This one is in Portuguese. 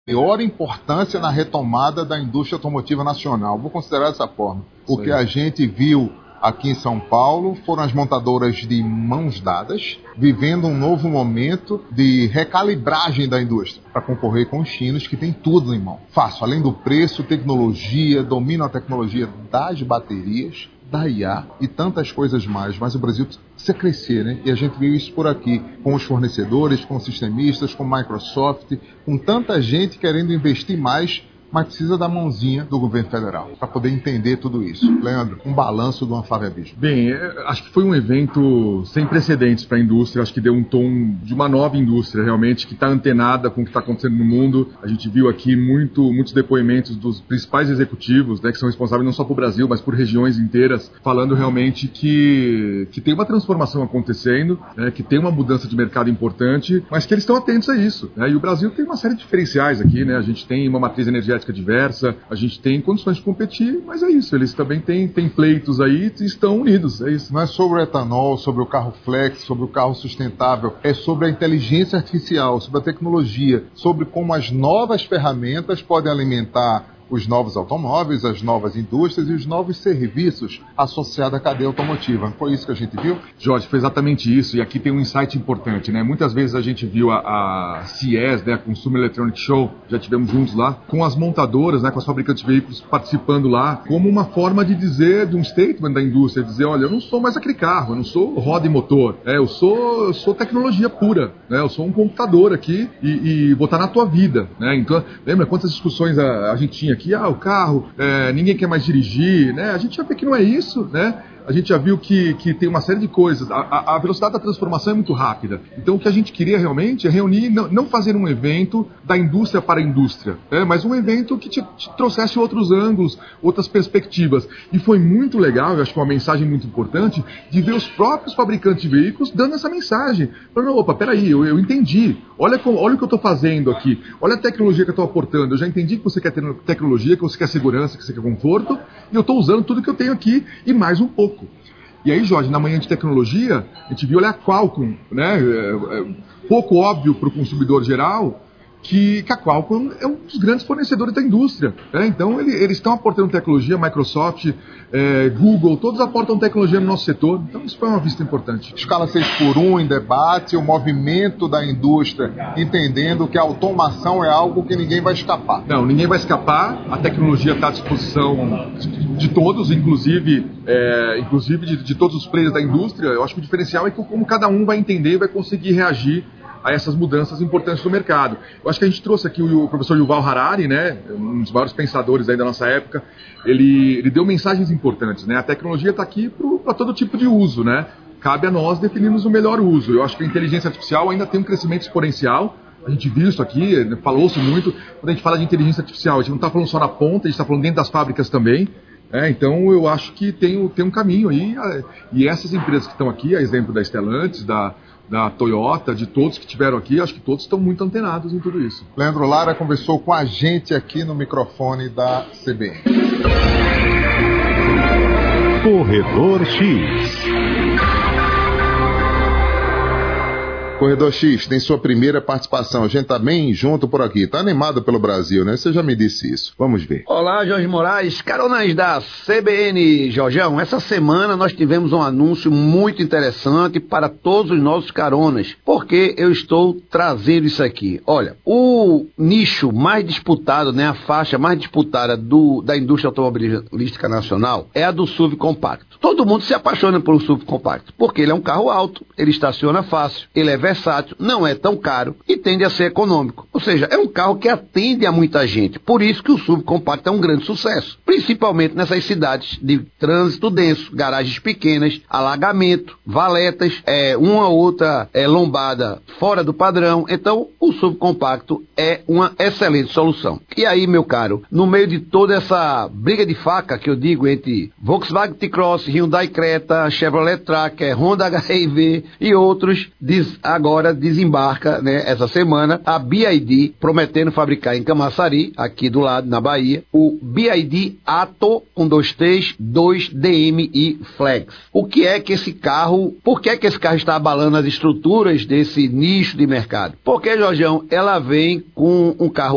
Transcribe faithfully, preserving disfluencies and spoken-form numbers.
maior importância na retomada da indústria automotiva nacional. Vou considerar dessa forma. O que a gente viu aqui em São Paulo foram as montadoras de mãos dadas, vivendo um novo momento de recalibragem da indústria, para concorrer com os chinos, que tem tudo em mão. Fácil, além do preço, tecnologia, dominam a tecnologia das baterias, da I A e tantas coisas mais. Mas o Brasil precisa crescer, né? E a gente viu isso por aqui, com os fornecedores, com os sistemistas, com Microsoft, com tanta gente querendo investir mais, mas precisa da mãozinha do governo federal para poder entender tudo isso. Leandro, um balanço do Anfavebismo. Bem, acho que foi um evento sem precedentes para a indústria, acho que deu um tom de uma nova indústria realmente, que está antenada com o que está acontecendo no mundo. A gente viu aqui muito, muitos depoimentos dos principais executivos, né, que são responsáveis não só por Brasil, mas por regiões inteiras, falando realmente que, que tem uma transformação acontecendo, né, que tem uma mudança de mercado importante, mas que eles estão atentos a isso, né? E o Brasil tem uma série de diferenciais aqui, né? A gente tem uma matriz energética diversa, a gente tem condições de competir, mas é isso, eles também têm, têm pleitos aí e estão unidos, é isso. Não é sobre o etanol, sobre o carro flex, sobre o carro sustentável, é sobre a inteligência artificial, sobre a tecnologia, sobre como as novas ferramentas podem alimentar os novos automóveis, as novas indústrias e os novos serviços associados à cadeia automotiva. Foi isso que a gente viu? Jorge, foi exatamente isso. E aqui tem um insight importante, né? Muitas vezes a gente viu a, a C E S, né, a Consumer Electronic Show, já tivemos juntos lá, com as montadoras, né, com as fabricantes de veículos participando lá, como uma forma de dizer, de um statement da indústria, dizer, olha, eu não sou mais aquele carro, eu não sou roda e motor, né? eu, sou, eu sou tecnologia pura, né? Eu sou um computador aqui e, e vou estar na tua vida, né? Então, lembra quantas discussões a, a gente tinha aqui? Que ah, o carro, é, ninguém quer mais dirigir, né? A gente já vê que não é isso, né? A gente já viu que, que tem uma série de coisas. A, a, a velocidade da transformação é muito rápida. Então, o que a gente queria realmente é reunir, não, não fazer um evento da indústria para a indústria, né? Mas um evento que te, te trouxesse outros ângulos, outras perspectivas. E foi muito legal, eu acho que uma mensagem muito importante, de ver os próprios fabricantes de veículos dando essa mensagem. Falando, opa, peraí, eu, eu entendi. Olha, como, olha o que eu estou fazendo aqui. Olha a tecnologia que eu estou aportando. Eu já entendi que você quer ter tecnologia, que você quer segurança, que você quer conforto. E eu estou usando tudo que eu tenho aqui e mais um pouco. E aí, Jorge, na manhã de tecnologia, a gente viu, olha, a Qualcomm, né? É, é pouco óbvio para o consumidor geral que, que a Qualcomm é um dos grandes fornecedores da indústria, né? Então, ele, eles estão aportando tecnologia, Microsoft, é, Google, todos aportam tecnologia no nosso setor. Então, isso foi uma vista importante. Escala seis por um em debate, o movimento da indústria, entendendo que a automação é algo que ninguém vai escapar. Não, ninguém vai escapar. A tecnologia está à disposição de, de todos, inclusive, é, inclusive de, de todos os players da indústria. Eu acho que o diferencial é que como cada um vai entender e vai conseguir reagir a essas mudanças importantes do mercado. Eu acho que a gente trouxe aqui o professor Yuval Harari, né, um dos maiores pensadores aí da nossa época. Ele, ele deu mensagens importantes, né? A tecnologia está aqui para todo tipo de uso, né? Cabe a nós definirmos o melhor uso. Eu acho que a inteligência artificial ainda tem um crescimento exponencial. A gente viu isso aqui, falou-se muito. Quando a gente fala de inteligência artificial, a gente não está falando só na ponta, a gente está falando dentro das fábricas também. É, então eu acho que tem, tem um caminho aí, e essas empresas que estão aqui, a exemplo da Stellantis, da, da Toyota, de todos que tiveram aqui, acho que todos estão muito antenados em tudo isso. Leandro Lara conversou com a gente aqui no microfone da C B N. Corredor X. Corredor X tem sua primeira participação. A gente tá bem junto por aqui. Tá animado pelo Brasil, né? Você já me disse isso. Vamos ver. Olá, Jorge Moraes. Caronas da C B N, Jorjão. Essa semana nós tivemos um anúncio muito interessante para todos os nossos caronas. Porque eu estou trazendo isso aqui. Olha, o nicho mais disputado, né? A faixa mais disputada do, da indústria automobilística nacional é a do S U V compacto. Todo mundo se apaixona por um S U V compacto. Porque ele é um carro alto, ele estaciona fácil, ele é versátil, não é tão caro e tende a ser econômico. Ou seja, é um carro que atende a muita gente. Por isso que o S U V compacto é um grande sucesso. Principalmente nessas cidades de trânsito denso, garagens pequenas, alagamento, valetas, é, uma ou outra é, lombada fora do padrão. Então, o S U V compacto é uma excelente solução. E aí, meu caro, no meio de toda essa briga de faca que eu digo entre Volkswagen T-Cross, Hyundai Creta, Chevrolet Tracker, Honda H R V e outros, diz agora desembarca, né, essa semana, a B I D, prometendo fabricar em Camaçari, aqui do lado, na Bahia, o B I D Atto um dois três dois D M I Flex. O que é que esse carro, por que é que esse carro está abalando as estruturas desse nicho de mercado? Porque, Jorjão, ela vem com um carro